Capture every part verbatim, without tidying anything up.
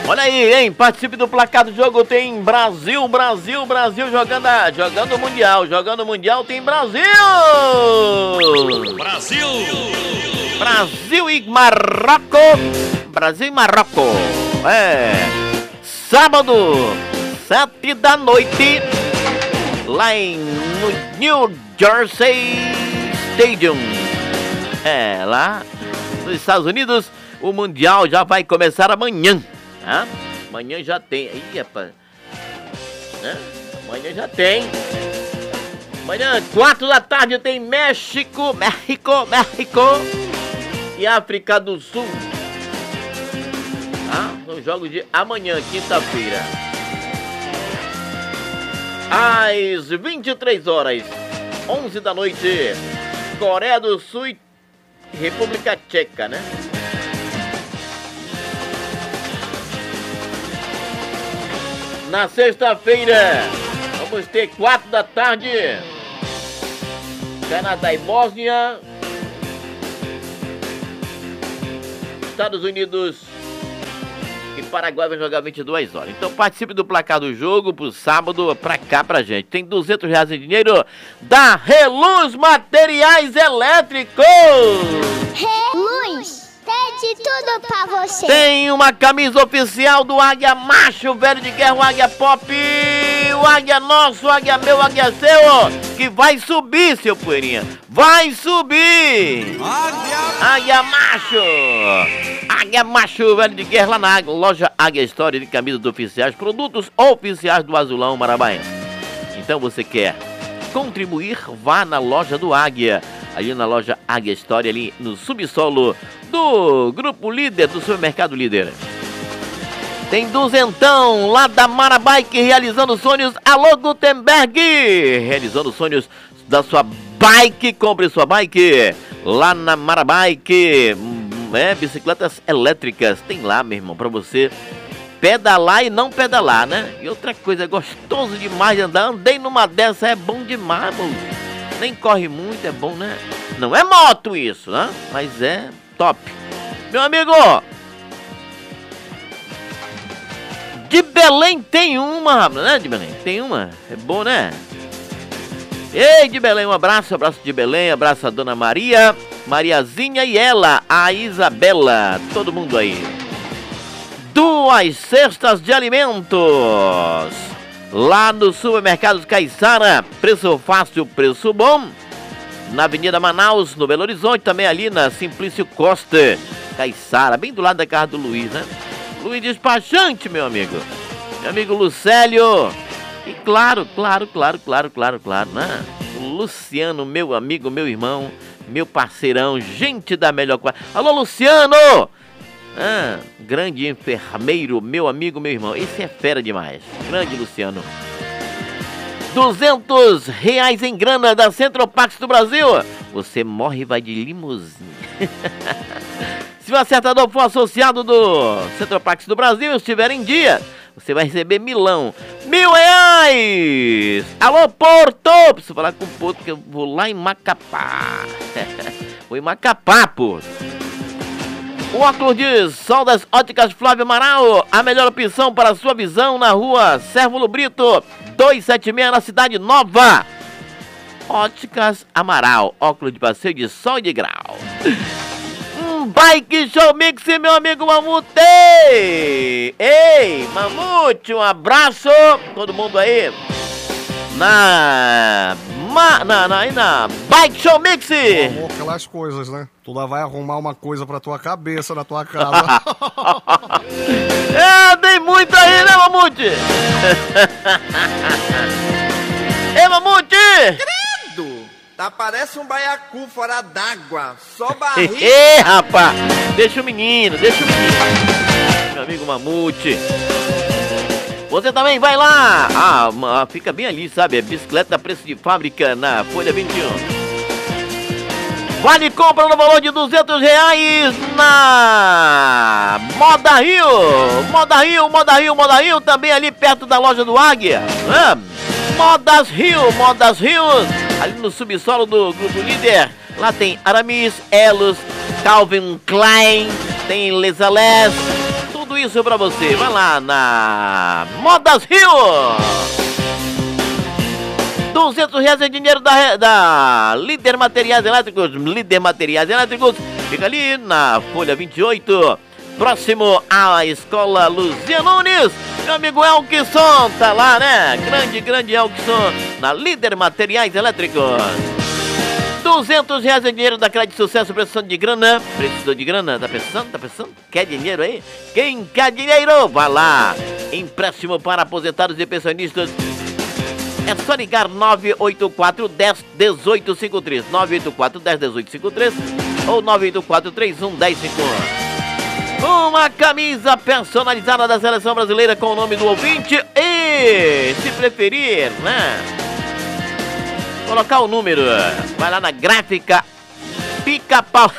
Olha aí, hein? Participe do placar do jogo. Tem Brasil, Brasil, Brasil jogando, a, jogando o Mundial. Jogando o Mundial tem Brasil! Brasil! Brasil e Marrocos. Brasil e Marrocos. É. Sábado, sete da noite. Lá em no New Jersey Stadium. É, lá nos Estados Unidos. O Mundial já vai começar amanhã. Tá? Amanhã já tem. Ih, rapaz. Né? Amanhã já tem. Amanhã, quatro da tarde, tem México, México, México e África do Sul. Tá? São jogos de amanhã, quinta-feira. Às vinte e três horas, onze da noite, Coreia do Sul e República Tcheca, né? Na sexta-feira, vamos ter quatro da tarde, Canadá e Bósnia, Estados Unidos e Paraguai vai jogar vinte e duas horas. Então participe do placar do jogo pro sábado, pra cá pra gente. Tem duzentos reais em dinheiro da Reluz Materiais Elétricos. Reluz, tem de tudo pra você. Tem uma camisa oficial do Águia Macho, velho de guerra, o Águia Pop, o Águia nosso, o Águia meu, o Águia seu, que vai subir, seu poeirinha. Vai subir! Águia, Águia Macho! Águia Macho, velho de guerra, lá na loja Águia História de camisas oficiais, produtos oficiais do Azulão Marabaense. Então você quer contribuir, vá na loja do Águia, ali na loja Águia História, ali no subsolo do Grupo Líder, do Supermercado Líder. Tem duzentão lá da Marabike, realizando sonhos. Alô, Gutenberg! Realizando sonhos da sua bike. Compre sua bike lá na Marabike. É, bicicletas elétricas. Tem lá, meu irmão, pra você pedalar e não pedalar, né? E outra coisa, é gostoso demais de andar. Andei numa dessa, é bom demais, mano. Nem corre muito, é bom, né? Não é moto isso, né? Mas é top. Meu amigo, de Belém tem uma, né? De Belém tem uma. É bom, né? Ei, de Belém, um abraço. Abraço de Belém, abraço a Dona Maria, Mariazinha e ela, a Isabela. Todo mundo aí. Duas cestas de alimentos lá no Supermercado Caiçara. Preço fácil, preço bom. Na Avenida Manaus, no Belo Horizonte, também ali na Simplício Costa, Caiçara, bem do lado da casa do Luiz, né? Luiz Despachante, meu amigo. Meu amigo Lucélio. E claro, claro, claro, claro, claro, claro, né? O Luciano, meu amigo, meu irmão, meu parceirão, gente da melhor qualidade. Alô, Luciano! Ah, grande enfermeiro, meu amigo, meu irmão. Esse é fera demais. Grande Luciano. duzentos reais em grana da Centropax do Brasil. Você morre e vai de limusine. Se o acertador for associado do Centropax do Brasil e estiver em dia, você vai receber milão. Mil reais! Alô, Porto! Preciso falar com o Porto, porque eu vou lá em Macapá. Vou em Macapá, Porto. O óculos de sol das óticas Flávio Amaral, a melhor opção para a sua visão na rua Sérvulo Brito, duzentos e setenta e seis, na Cidade Nova. Óticas Amaral, óculos de passeio de sol e de grau. Um Bike Show Mix, meu amigo Mamute. Ei, Mamute, um abraço. Todo mundo aí na... Ma, na, na, na Bike Show Mix. Amor, aquelas coisas, né? Tu lá vai arrumar uma coisa pra tua cabeça na tua casa. É, tem muito aí, né, Mamute? Ei, Mamute! Credo! Tá parece um baiacu fora d'água. Só barriga. Ei, rapaz! Deixa o menino, deixa o menino. Meu amigo Mamute. Você também vai lá. Ah, fica bem ali, sabe? É bicicleta a preço de fábrica na Folha vinte e um. Vale compra no valor de duzentos reais na Moda Rio. Moda Rio, Moda Rio, Moda Rio. Também ali perto da loja do Águia. Né? Modas Rio, Modas Rio. Ali no subsolo do Grupo Líder. Lá tem Aramis, Elos, Calvin Klein. Tem Les Alés. isso pra você. Vai lá na Modas Rio. duzentos reais é dinheiro da, da Líder Materiais Elétricos. Líder Materiais Elétricos fica ali na Folha vinte e oito, próximo à Escola Luzia Nunes. Meu amigo Elkson tá lá, né? Grande, grande Elkson na Líder Materiais Elétricos. duzentos reais é dinheiro da Crédito Sucesso, precisando de grana. Precisou de grana? Tá pensando? Tá pensando? Quer dinheiro aí? Quem quer dinheiro? Vai lá. Empréstimo para aposentados e pensionistas. É só ligar nove oito quatro, dez, dezoito cinquenta e três. nove oito quatro, dez, dezoito cinquenta e três ou nove oito quatro, três um, dez cinquenta e um. Uma camisa personalizada da Seleção Brasileira com o nome do ouvinte e, se preferir, né, colocar o número, vai lá na Gráfica Pica-Pau.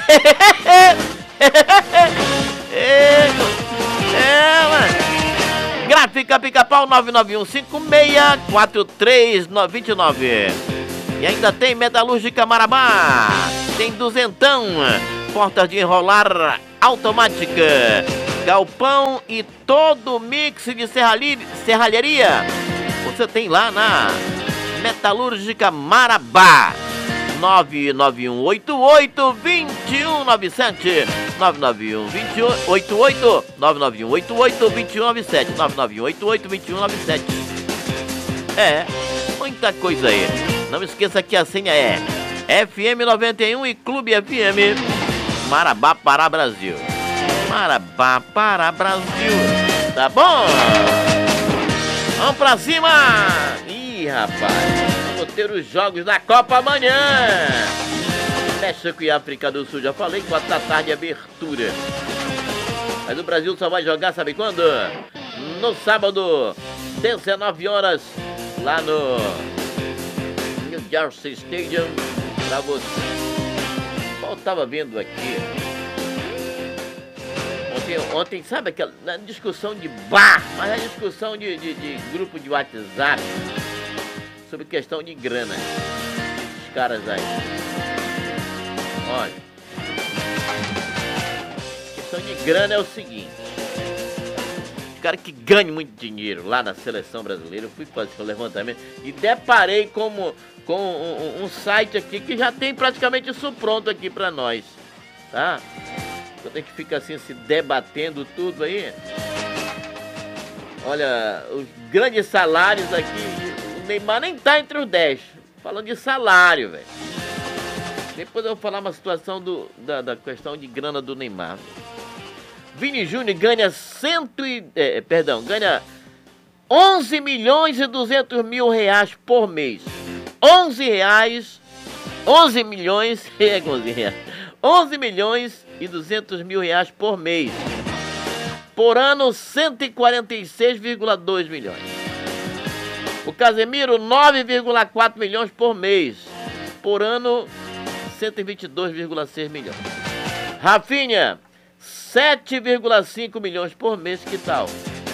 É, mano. Gráfica Pica-Pau nove nove um cinco seis quatro três nove nove. E ainda tem Metalúrgica Marabá. Tem duzentão. Portas de enrolar automática. Galpão e todo mix de serralhi- serralheria. Você tem lá na Metalúrgica Marabá. nove nove um oito oito, dois um nove sete. nove nove um oito oito, nove nove um oito oito, dois um nove sete. nove nove um oito oito, dois um nove sete. É, muita coisa aí. Não esqueça que a senha é F M noventa e um e Clube F M. Marabá para Brasil. Marabá para Brasil. Tá bom? Vamos pra cima! Ih, rapaz, vamos ter os jogos da Copa amanhã. México e África do Sul, já falei, quatro da tarde, abertura. Mas o Brasil só vai jogar, sabe quando? No sábado, dezenove horas, lá no New Jersey Stadium, pra você. Eu tava vendo aqui ontem, ontem, sabe aquela na discussão de bar, mas a discussão de, de, de grupo de WhatsApp sobre questão de grana. Os caras aí, olha, questão de grana é o seguinte: os caras que ganham muito dinheiro lá na seleção brasileira, eu fui fazer um levantamento e deparei como, com um, um, um site aqui que já tem praticamente isso pronto aqui pra nós, tá? Quando a gente fica assim se debatendo tudo aí, olha, os grandes salários aqui, o Neymar nem tá entre os dez, falando de salário, velho. Depois eu vou falar uma situação do, da, da questão de grana do Neymar. Vini Júnior ganha cento e, é, perdão, ganha onze milhões e duzentos mil reais por mês. onze reais, onze milhões, é onze reais, onze milhões e duzentos mil reais por mês. Por ano, cento e quarenta e seis vírgula dois milhões. O Casemiro, nove vírgula quatro milhões por mês. Por ano, cento e vinte e dois vírgula seis milhões. Rafinha, sete vírgula cinco milhões por mês, que tal?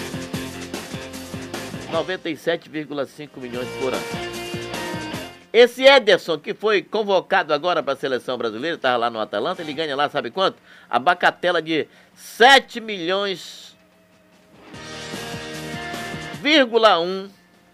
noventa e sete vírgula cinco milhões por ano. Esse Ederson, que foi convocado agora para a seleção brasileira, estava lá no Atalanta, ele ganha lá, sabe quanto? A bacatela de sete milhões, vírgula um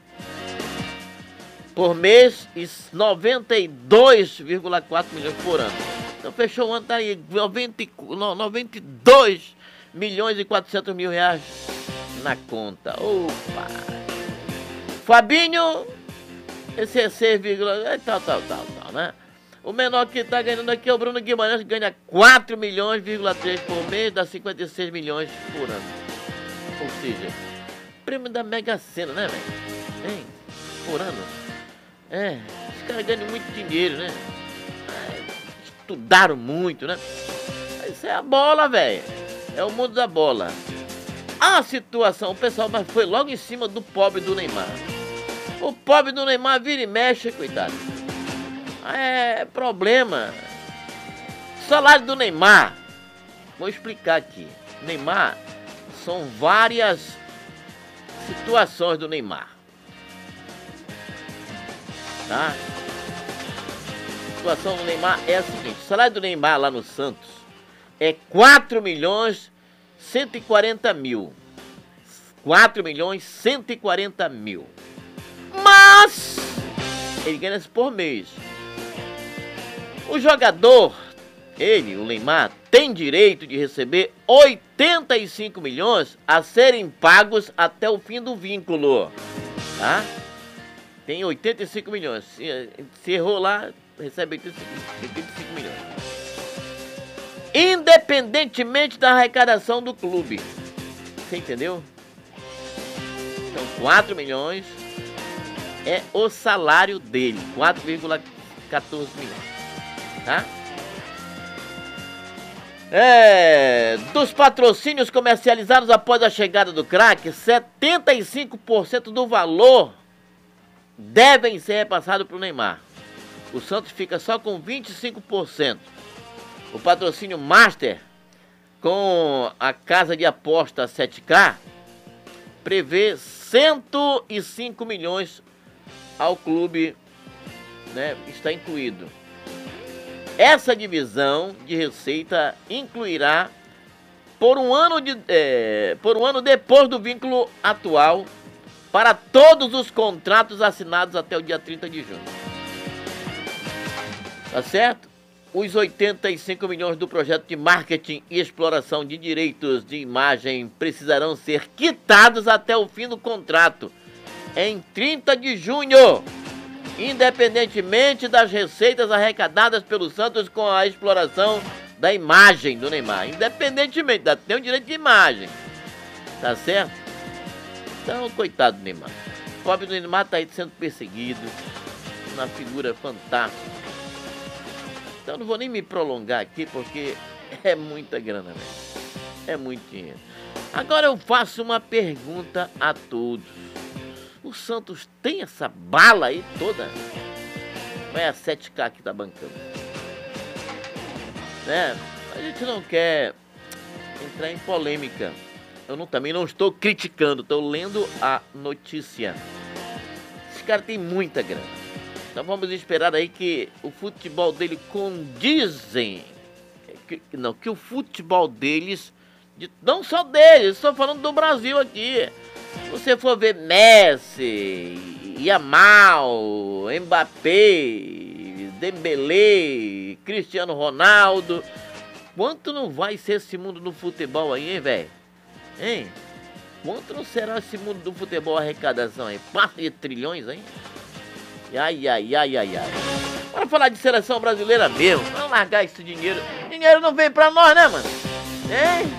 por mês e noventa e dois vírgula quatro milhões por ano. Então fechou o ano, tá aí, noventa e dois milhões e quatrocentos mil reais na conta. Opa! Fabinho, esse é seis, tal, tal, tal, tal, né? O menor que tá ganhando aqui é o Bruno Guimarães, que ganha quatro milhões vírgula três por mês, dá cinquenta e seis milhões por ano. Ou seja, prêmio da Mega Sena, né, velho? Hein? Por ano. É, os caras ganham muito dinheiro, né? Estudaram muito, né? Isso é a bola, velho. É o mundo da bola. A situação, o pessoal mas foi logo em cima do pobre do Neymar. O pobre do Neymar vira e mexe, coitado. É problema. Salário do Neymar. Vou explicar aqui. Neymar, são várias situações do Neymar. Tá? A situação do Neymar é a seguinte: o salário do Neymar lá no Santos é quatro milhões cento e quarenta mil. quatro milhões cento e quarenta mil. Mas ele ganha isso por mês. O jogador, ele, o Neymar, tem direito de receber oitenta e cinco milhões a serem pagos até o fim do vínculo, tá? Tem oitenta e cinco milhões. Se, se errou lá, recebe oitenta e cinco milhões. Independentemente da arrecadação do clube. Você entendeu? Então, quatro milhões é o salário dele. quatro vírgula quatorze milhões. Tá? É, dos patrocínios comercializados após a chegada do craque, setenta e cinco por cento do valor devem ser repassados para o Neymar. O Santos fica só com vinte e cinco por cento. O patrocínio Master, com a casa de aposta sete K, prevê cento e cinco milhões ao clube, né, está incluído. Essa divisão de receita incluirá, por um ano, de, é, por um ano depois do vínculo atual, para todos os contratos assinados até o dia trinta de junho. Tá certo? Os oitenta e cinco milhões do projeto de marketing e exploração de direitos de imagem precisarão ser quitados até o fim do contrato, em trinta de junho. Independentemente das receitas arrecadadas pelo Santos com a exploração da imagem do Neymar. Independentemente, tem o direito de imagem. Tá certo? Então, coitado do Neymar. O pobre do Neymar tá aí sendo perseguido. Uma figura fantástica. Então, não vou nem me prolongar aqui, porque é muita grana, velho. É muito dinheiro. Agora eu faço uma pergunta a todos. O Santos tem essa bala aí toda? Não é a sete K que tá bancando? Né? A gente não quer entrar em polêmica. Eu não, também não estou criticando, estou lendo a notícia. Esse cara tem muita grana. Então vamos esperar aí que o futebol dele condizem. Que, não, que o futebol deles, de, não só deles, estou falando do Brasil aqui. Se você for ver Messi, Yamal, Mbappé, Dembélé, Cristiano Ronaldo, quanto não vai ser esse mundo do futebol aí, hein, velho? Hein? Quanto não será esse mundo do futebol, a arrecadação aí? Passa de trilhões, hein? Ai, ai, ai, ai, ai. Bora falar de seleção brasileira mesmo. Vamos largar esse dinheiro. Dinheiro não vem pra nós, né, mano? Hein?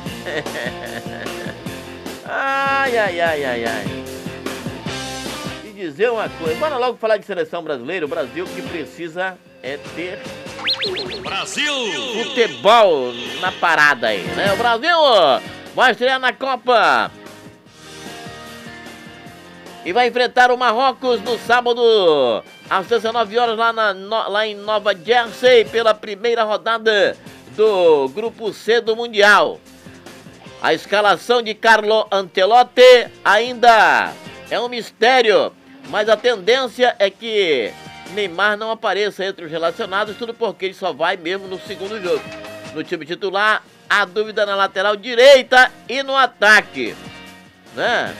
Ai, ai, ai, ai, ai. E dizer uma coisa. Bora logo falar de seleção brasileira. O Brasil que precisa é ter... Brasil! Futebol na parada aí, né? O Brasil vai estrear na Copa. E vai enfrentar o Marrocos no sábado, às dezenove horas, lá, na, no, lá em Nova Jersey, pela primeira rodada do Grupo C do Mundial. A escalação de Carlo Ancelotti ainda é um mistério, mas a tendência é que Neymar não apareça entre os relacionados, tudo porque ele só vai mesmo no segundo jogo. No time titular, a dúvida na lateral direita e no ataque, né?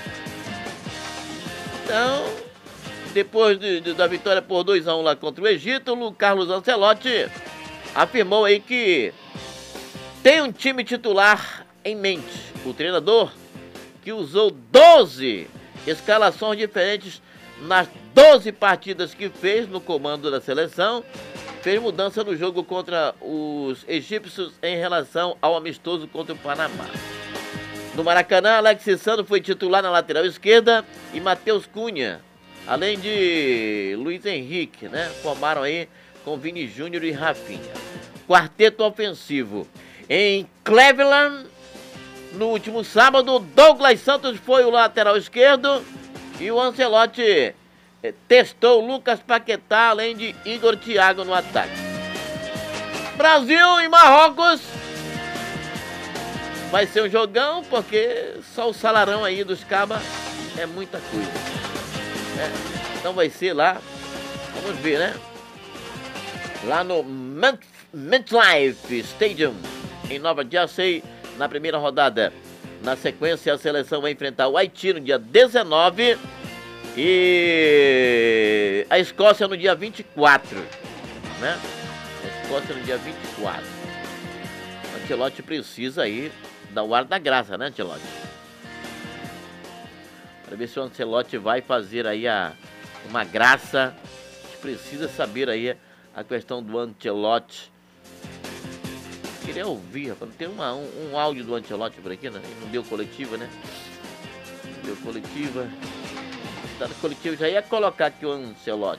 Então, depois de, de, da vitória por dois a um lá contra o Egito, o Carlos Ancelotti afirmou aí que tem um time titular em mente. O treinador, que usou doze escalações diferentes nas doze partidas que fez no comando da seleção, fez mudança no jogo contra os egípcios em relação ao amistoso contra o Panamá. No Maracanã, Alexis Sandro foi titular na lateral esquerda e Matheus Cunha, além de Luiz Henrique, né? Formaram aí com Vini Júnior e Rafinha. Quarteto ofensivo. Em Cleveland, no último sábado, Douglas Santos foi o lateral esquerdo e o Ancelotti testou Lucas Paquetá, além de Igor Thiago no ataque. Brasil e Marrocos. Vai ser um jogão, porque só o salarão aí dos cabas é muita coisa. É, então vai ser lá, vamos ver, né? Lá no MetLife Stadium, em Nova Jersey, na primeira rodada. Na sequência, a seleção vai enfrentar o Haiti no dia dezenove e a Escócia no dia vinte e quatro, né? A Escócia no dia vinte e quatro. O Ancelotti precisa aí dar o ar da graça, né, Ancelotti? Para ver se o Ancelotti vai fazer aí a, uma graça. A gente precisa saber aí a questão do Ancelotti. Queria ouvir, rapaz. Tem uma, um, um áudio do Ancelotti por aqui, né? Ele não deu coletiva, né? Não deu coletiva. Tá no coletivo, já ia colocar aqui o Ancelotti.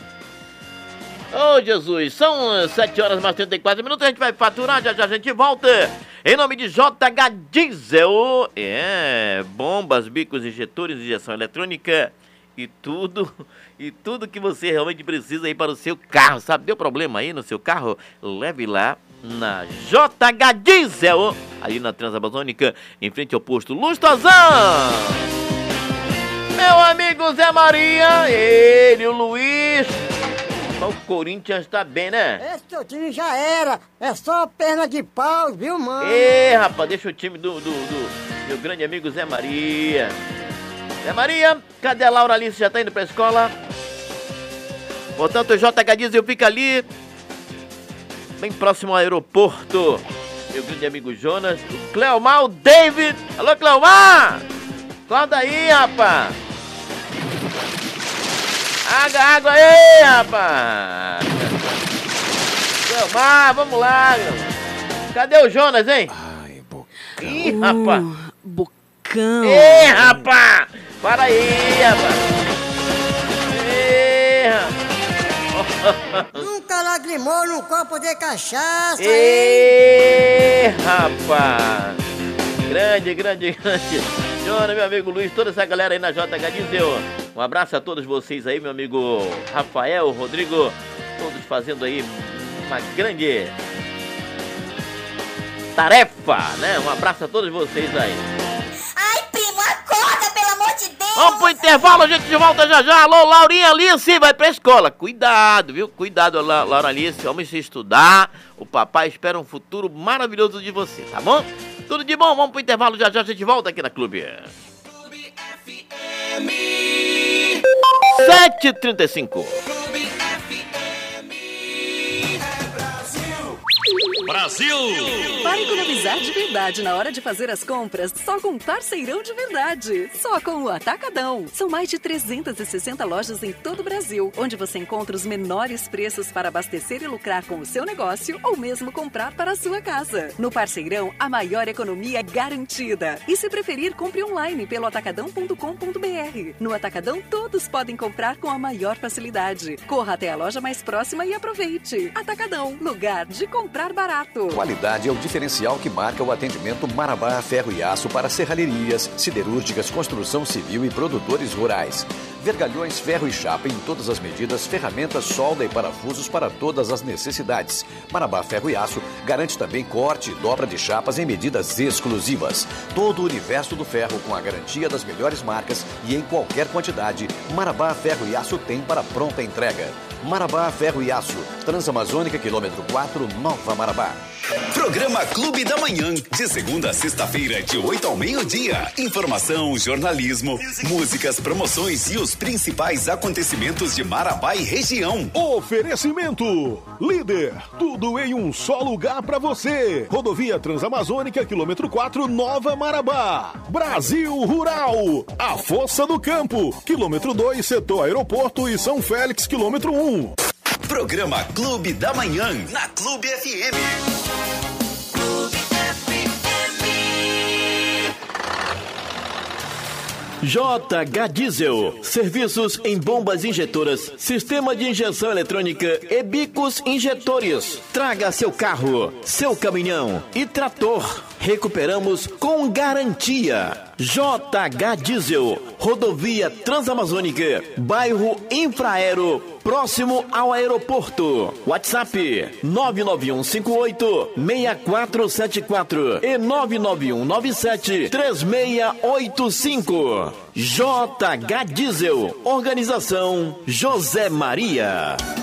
Ô, oh, Jesus, são sete horas mais trinta e quatro minutos, a gente vai faturar, já já a gente volta. Em nome de J H Diesel, é, bombas, bicos, injetores, injeção eletrônica e tudo, e tudo que você realmente precisa aí para o seu carro, sabe? Deu problema aí no seu carro? Leve lá na J H Diesel, ali na Transamazônica, em frente ao posto Lustozão. Meu amigo Zé Maria, ele, o Luiz. O Corinthians tá bem, né? Esse teu time já era. É só perna de pau, viu, mano? Ê, rapaz, deixa o time do, do, do meu grande amigo Zé Maria. Zé Maria, cadê a Laura Alice? Já tá indo pra escola? Portanto, o J H Diesel fica ali, bem próximo ao aeroporto. Meu grande amigo Jonas, o Cleomar, o David. Alô, Cleomar! Acorda aí, rapaz! Água, água aí, rapaz! Cleomar, vamos lá! Cadê o Jonas, hein? Ai, bocão. Ih, rapaz! Uh, bocão! Ê, rapaz! Para aí, rapaz! Ê, rapaz! Nunca lagrimou num copo de cachaça, hein? Ê, rapaz! Grande, grande, grande! Jonas, meu amigo Luiz, toda essa galera aí na J H Diesel. Um abraço a todos vocês aí, meu amigo Rafael, Rodrigo, todos fazendo aí uma grande tarefa, né? Um abraço a todos vocês aí. Ai, primo, acorda, pelo amor de Deus! Vamos pro intervalo, a gente volta já já. Alô, Laurinha Alice, vai pra escola. Cuidado, viu? Cuidado, La- Laura Alice, vamos se estudar. O papai espera um futuro maravilhoso de você, tá bom? Tudo de bom, vamos pro intervalo, já já a gente volta aqui na Clube. Clube F M. sete e trinta e cinco. Clube F M. É Brasil. Brasil. Para economizar de verdade na hora de fazer as compras, só com Parceirão de Verdade. Só com o Atacadão. São mais de trezentas e sessenta lojas em todo o Brasil, onde você encontra os menores preços para abastecer e lucrar com o seu negócio ou mesmo comprar para a sua casa. No Parceirão, a maior economia é garantida. E se preferir, compre online pelo atacadão ponto com ponto b r. No Atacadão, todos podem comprar com a maior facilidade. Corra até a loja mais próxima e aproveite. Atacadão, lugar de comprar barato. Qualidade é o diferencial que marca o atendimento Marabá Ferro e Aço para serralherias, siderúrgicas, construção civil e produtores rurais. Vergalhões, ferro e chapa em todas as medidas, ferramentas, solda e parafusos para todas as necessidades. Marabá Ferro e Aço garante também corte e dobra de chapas em medidas exclusivas. Todo o universo do ferro com a garantia das melhores marcas e em qualquer quantidade, Marabá Ferro e Aço tem para pronta entrega. Marabá Ferro e Aço, Transamazônica, quilômetro quatro, Nova Marabá. Programa Clube da Manhã, de segunda a sexta-feira, de oito ao meio-dia. Informação, jornalismo, músicas, promoções e os principais acontecimentos de Marabá e região. Oferecimento Líder, tudo em um só lugar pra você. Rodovia Transamazônica, quilômetro quatro, Nova Marabá. Brasil Rural, a Força do Campo, quilômetro dois, setor aeroporto e São Félix, quilômetro um. Programa Clube da Manhã, na Clube F M. Clube F M. J H Diesel, serviços em bombas injetoras, sistema de injeção eletrônica e bicos injetores. Traga seu carro, seu caminhão e trator. Recuperamos com garantia. J H Diesel, rodovia Transamazônica, bairro Infraero, próximo ao aeroporto. WhatsApp nove nove um cinco oito, seis quatro sete quatro e nove nove um nove sete, três seis oito cinco. J H Diesel, organização José Maria.